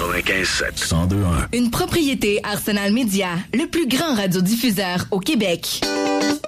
95.7. 102.1. Une propriété Arsenal Média, le plus grand radiodiffuseur au Québec.